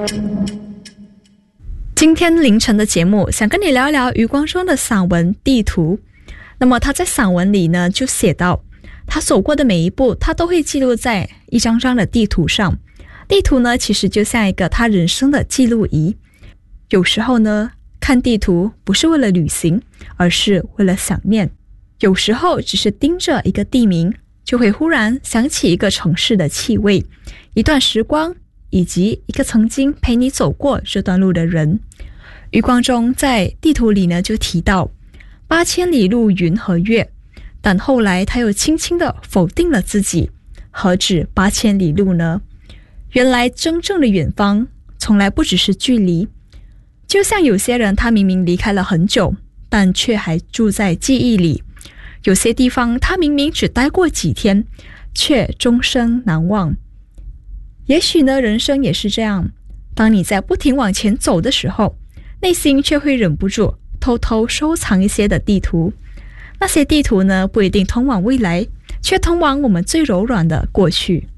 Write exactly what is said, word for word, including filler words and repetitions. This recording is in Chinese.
今天凌晨的节目想跟你聊一聊余光中的散文《地图》。那么他在散文里呢就写到，他走过的每一步他都会记录在一张张的地图上。地图呢其实就像一个他人生的记录仪。有时候呢看地图不是为了旅行，而是为了想念。有时候只是盯着一个地名，就会忽然想起一个城市的气味，一段时光，以及一个曾经陪你走过这段路的人。余光中在地图里呢就提到八千里路云和月，但后来他又轻轻地否定了自己，何止八千里路呢？原来真正的远方从来不只是距离。就像有些人他明明离开了很久，但却还住在记忆里。有些地方他明明只待过几天，却终生难忘。也许呢人生也是这样，当你在不停往前走的时候，内心却会忍不住偷偷收藏一些的地图。那些地图呢不一定通往未来，却通往我们最柔软的过去。